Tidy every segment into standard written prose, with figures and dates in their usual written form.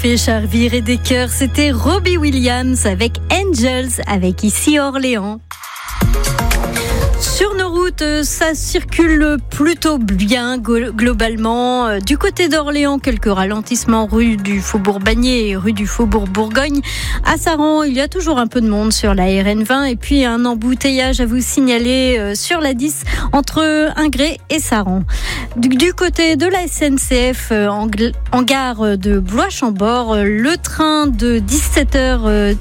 Charvir et des cœurs, c'était Robbie Williams avec Angels, avec ici Orléans. Sur nos routes, ça circule plutôt bien globalement. Du côté d'Orléans, quelques ralentissements rue du Faubourg-Bagné et rue du Faubourg-Bourgogne. À Saran, il y a toujours un peu de monde sur la RN20 et puis un embouteillage à vous signaler sur la 10 entre Ingré et Saran. Du côté de la SNCF, en gare de Blois-Chambord, le train de 17h...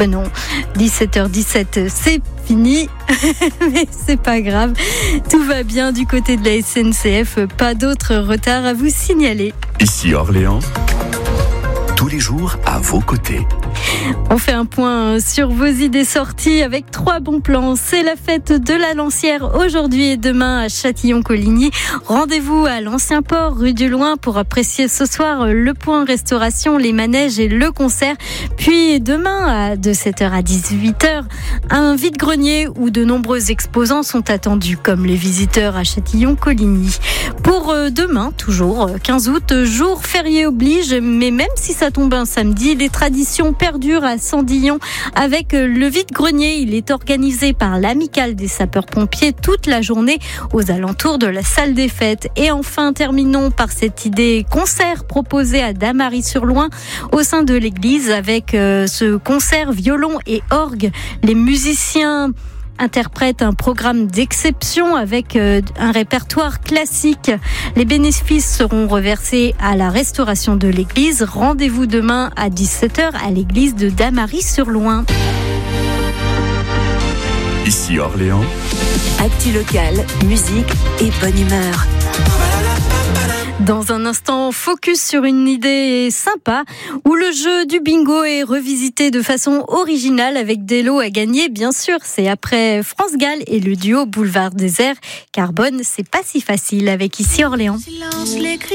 17h17, c'est fini, mais c'est pas grave. Tout va bien du côté de la SNCF, pas d'autres retards à vous signaler. Ici Orléans, tous les jours à vos côtés. On fait un point sur vos idées sorties avec 3 bons plans. C'est la fête de la Lancière aujourd'hui et demain à Châtillon-Coligny. Rendez-vous à l'Ancien Port, rue du Loing, pour apprécier ce soir le point restauration, les manèges et le concert. Puis demain, de 7h à 18h, un vide-grenier où de nombreux exposants sont attendus, comme les visiteurs à Châtillon-Coligny. Pour demain, toujours 15 août, jour férié oblige, mais même si ça tombe un samedi, les traditions perdurent à Sandillon avec le vide-grenier. Il est organisé par l'Amicale des sapeurs-pompiers toute la journée aux alentours de la salle des fêtes. Et enfin, terminons par cette idée concert proposé à Damary-sur-Loing au sein de l'église avec ce concert violon et orgue. Les musiciens interprète un programme d'exception avec un répertoire classique. Les bénéfices seront reversés à la restauration de l'église. Rendez-vous demain à 17h à l'église de Damary-sur-Loing. Ici Orléans. Actu local, musique et bonne humeur. Dans un instant, focus sur une idée sympa où le jeu du bingo est revisité de façon originale avec des lots à gagner. Bien sûr, c'est après France Gall et le duo Boulevard Désert. Carbone, c'est pas si facile avec ici Orléans.